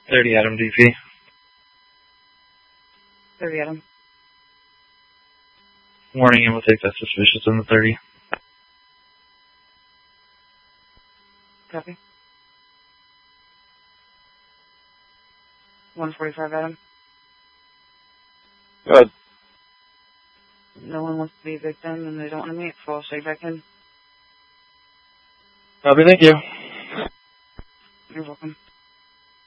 30 Adam DP. 30 Adam. Warning, and we'll take that suspicious on the 30. Copy. 145 Adam. Good. No one wants to be a victim and they don't want to meet, so I'll stay back in. Copy, thank you. You're welcome.